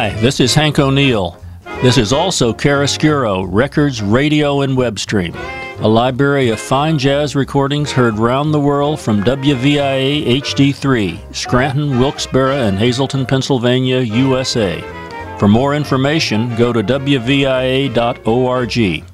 Hi, this is Hank O'Neill. This is also Chiaroscuro, Records, Radio, and Web Stream, a library of fine jazz recordings heard round the world from WVIA HD3, Scranton, Wilkes-Barre, and Hazleton, Pennsylvania, USA. For more information, go to WVIA.org.